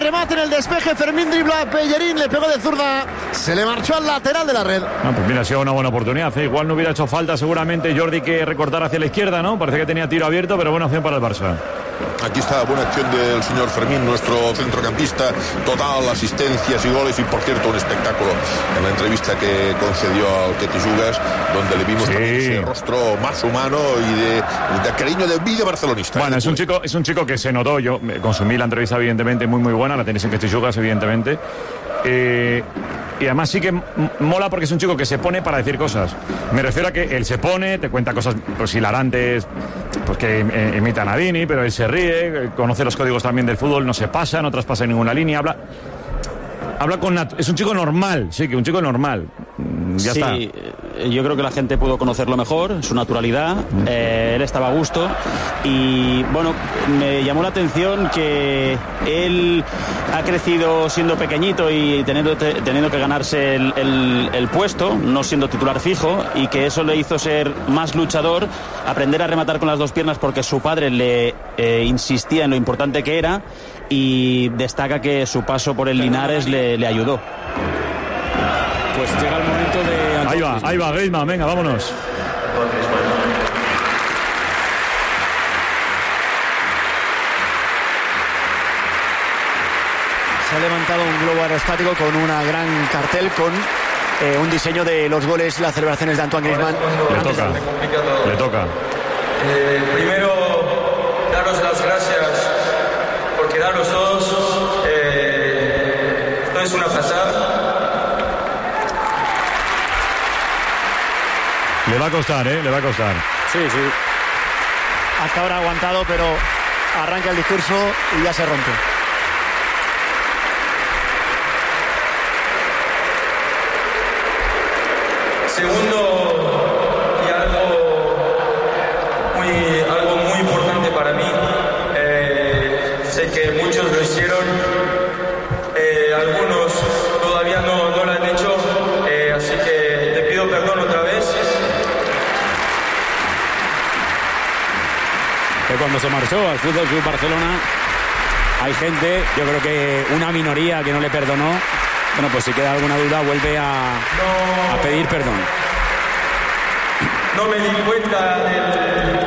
remate en el despeje. Fermín dribla a Pellerín, le pegó de zurda, se le marchó al lateral de la red. No, pues mira, ha sido una buena oportunidad, ¿eh? Igual no hubiera hecho falta seguramente Jordi que recortar hacia la izquierda, ¿no? Parece que tenía tiro abierto, pero buena opción para el Barça. Aquí está la buena acción del señor Fermín, nuestro centrocampista, total, asistencias y goles, y por cierto un espectáculo en la entrevista que concedió al Ketisugas, donde le vimos también ese rostro más humano y de cariño de vida barcelonista. Bueno, es un chico que se notó, yo consumí la entrevista evidentemente muy buena, la tenéis en Ketisugas evidentemente. Y además sí que mola porque es un chico que se pone para decir cosas. Me refiero a que él se pone, te cuenta cosas pues hilarantes, pues que imita a Nadini, pero él se ríe, conoce los códigos también del fútbol, no se pasa, no traspasa ninguna línea, habla con es un chico normal, sí, que un chico normal. Ya sí, está. Yo creo que la gente pudo conocerlo mejor, su naturalidad, él estaba a gusto y bueno, me llamó la atención que él ha crecido siendo pequeñito y teniendo que ganarse el puesto, no siendo titular fijo, y que eso le hizo ser más luchador, aprender a rematar con las dos piernas porque su padre le insistía en lo importante que era, y destaca que su paso por el Linares le ayudó. Pues llega el momento de... Ahí va, Griezmann, venga, vámonos. Se ha levantado un globo aerostático con una gran cartel con un diseño de los goles y las celebraciones de Antoine Griezmann. Le toca. Primero, daros las gracias por quedaros todos. Esto es una pasada. Le va a costar, le va a costar. Sí. Hasta ahora ha aguantado, pero arranca el discurso y ya se rompe. Segundo, y algo muy importante para mí, sé que muchos lo hicieron, algunos todavía no lo han hecho, así que te pido perdón otra vez. Que cuando se marchó al Fútbol Club Barcelona hay gente, yo creo que una minoría que no le perdonó. Bueno, pues si queda alguna duda vuelve a pedir perdón. No me di cuenta